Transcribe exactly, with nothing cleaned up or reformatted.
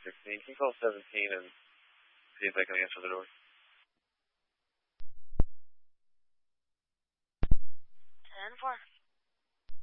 sixteen. Can you call seventeen and see if they can answer the door?